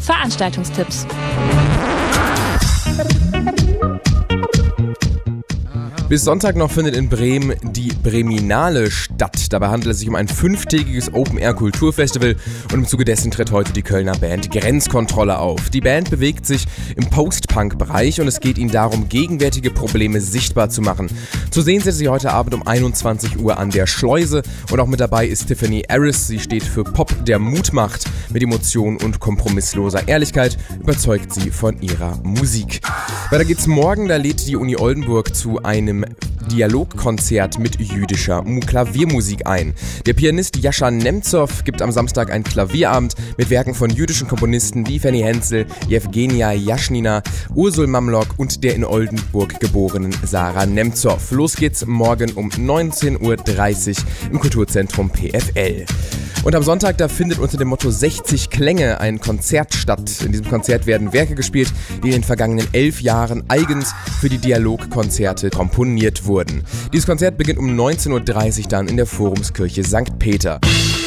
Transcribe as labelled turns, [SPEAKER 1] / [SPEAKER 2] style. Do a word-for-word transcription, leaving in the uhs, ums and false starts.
[SPEAKER 1] Veranstaltungstipps.
[SPEAKER 2] Bis Sonntag noch findet in Bremen die Breminale statt. Dabei handelt es sich um ein fünftägiges Open-Air-Kulturfestival und im Zuge dessen tritt heute die Kölner Band Grenzkontrolle auf. Die Band bewegt sich im Post-Punk-Bereich und es geht ihnen darum, gegenwärtige Probleme sichtbar zu machen. Zu sehen sind sie heute Abend um einundzwanzig Uhr an der Schleuse und auch mit dabei ist Tiffany Harris. Sie steht für Pop, der Mut macht. Mit Emotion und kompromissloser Ehrlichkeit überzeugt sie von ihrer Musik. Weiter geht's morgen, da lädt die Uni Oldenburg zu einem Dialogkonzert mit jüdischer Klaviermusik ein. Der Pianist Jascha Nemzow gibt am Samstag einen Klavierabend mit Werken von jüdischen Komponisten wie Fanny Hensel, Jewgenia Jaschnina, Ursul Mamlok und der in Oldenburg geborenen Sarah Nemzow. Los geht's morgen um neunzehn Uhr dreißig im Kulturzentrum P F L. Und am Sonntag, da findet unter dem Motto sechzig Klänge ein Konzert statt. In diesem Konzert werden Werke gespielt, die in den vergangenen elf Jahren eigens für die Dialogkonzerte komponiert wurden. Dieses Konzert beginnt um neunzehn Uhr dreißig dann in der Forumskirche Sankt Peter.